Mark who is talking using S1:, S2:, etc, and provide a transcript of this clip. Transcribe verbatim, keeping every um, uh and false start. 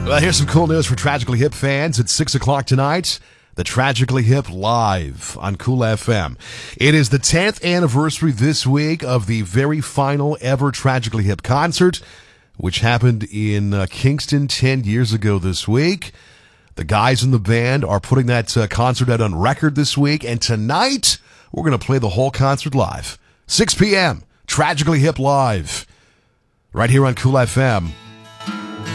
S1: Well, here's some cool news for Tragically Hip fans. It's six o'clock tonight. The Tragically Hip live on Cool F M. It is the tenth anniversary this week of the very final ever Tragically Hip concert, which happened in uh, Kingston ten years ago this week. The guys in the band are putting that uh, concert out on record this week, and tonight we're going to play the whole concert live. six p.m., Tragically Hip live, right here on Cool F M.